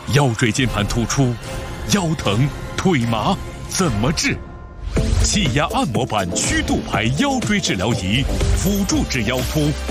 腰椎间盘突出、腰疼、腿麻怎么治？气压按摩板曲度排腰椎治疗仪，辅助治腰突，